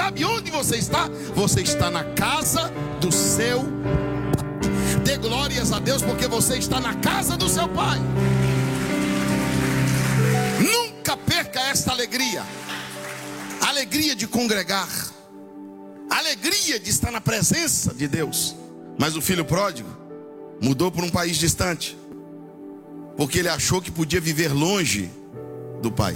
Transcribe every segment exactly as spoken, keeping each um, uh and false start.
sabe onde você está? Você está na casa do seu pai. Dê glórias a Deus, porque você está na casa do seu pai. Nunca perca esta alegria. Alegria de congregar, alegria de estar na presença de Deus. Mas o filho pródigo mudou para um país distante, porque ele achou que podia viver longe do pai.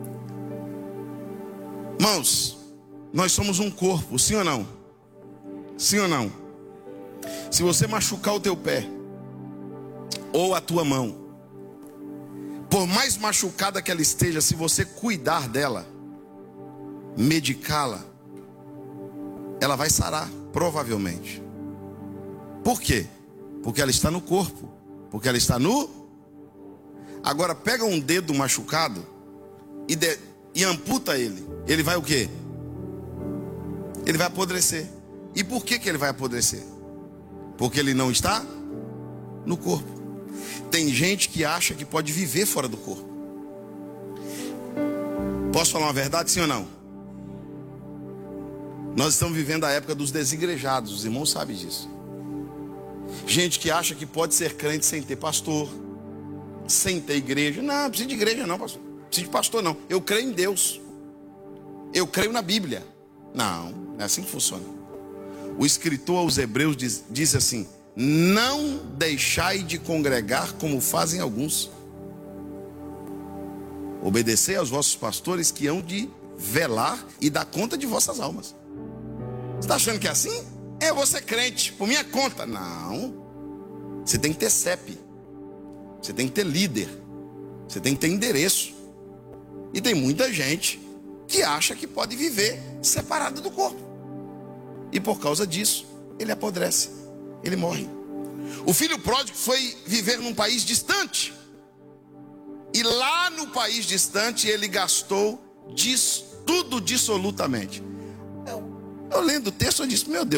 Irmãos, nós somos um corpo, sim ou não? Sim ou não? Se você machucar o teu pé ou a tua mão, por mais machucada que ela esteja, se você cuidar dela, medicá-la, ela vai sarar, provavelmente. Por quê? Porque ela está no corpo, porque ela está no... Agora pega um dedo machucado e, de... e amputa ele. Ele vai o quê? Ele vai apodrecer. E por que que ele vai apodrecer? Porque ele não está no corpo. Tem gente que acha que pode viver fora do corpo. Posso falar uma verdade, sim ou não? Nós estamos vivendo a época dos desigrejados, os irmãos sabem disso. Gente que acha que pode ser crente sem ter pastor, sem ter igreja. Não, não precisa de igreja não, pastor. Não precisa de pastor não. Eu creio em Deus. Eu creio na Bíblia. Não, não é assim que funciona. O escritor aos Hebreus diz, diz assim: não deixai de congregar como fazem alguns. Obedecei aos vossos pastores que hão de velar e dar conta de vossas almas. Você está achando que é assim? É, eu vou ser crente, por minha conta. Não. Você tem que ter C E P. Você tem que ter líder. Você tem que ter endereço. E tem muita gente que acha que pode viver separado do corpo. E por causa disso, ele apodrece. Ele morre. O filho pródigo foi viver num país distante. E lá no país distante, ele gastou disso, tudo dissolutamente. Eu, eu lendo o texto, eu disse, meu Deus.